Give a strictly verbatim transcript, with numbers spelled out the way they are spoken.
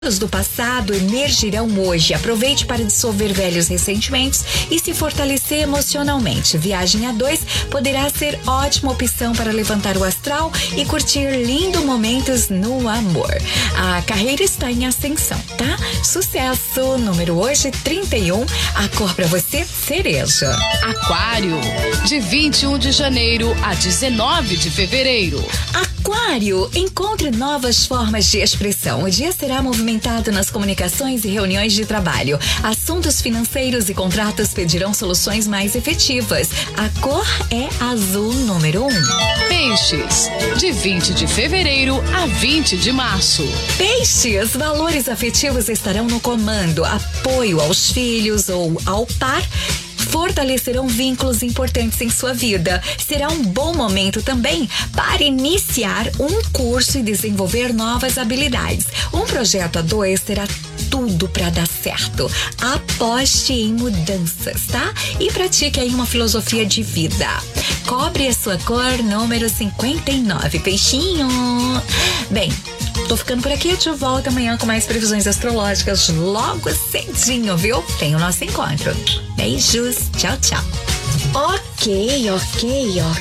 do passado emergirão hoje. Aproveite para dissolver velhos ressentimentos e se fortalecer emocionalmente. Viagem a dois poderá ser ótima opção para levantar o astral e curtir lindos momentos no amor. A carreira está em ascensão, tá? Sucesso! Número hoje, trinta e um. A cor para você, cereja. Aquário, de vinte e um de janeiro a dezenove de fevereiro. Aquário, encontre novas formas de expressão. O dia será movimentado nas comunicações e reuniões de trabalho. Assuntos financeiros e contratos pedirão soluções mais efetivas. A cor é azul, número um. Peixes, de vinte de fevereiro a vinte de março. Peixes, valores afetivos estarão no comando. Apoio aos filhos ou ao par fortalecerão vínculos importantes em sua vida. Será um bom momento também para iniciar um curso e desenvolver novas habilidades. Um projeto a dois terá tudo para dar certo. Aposte em mudanças, tá? E pratique aí uma filosofia de vida. Cobre a sua cor, número cinquenta e nove, peixinho. Bem, tô ficando por aqui, de volta amanhã com mais previsões astrológicas logo cedinho, viu? Tem o nosso encontro. Beijos, tchau, tchau. Ok, ok, ok.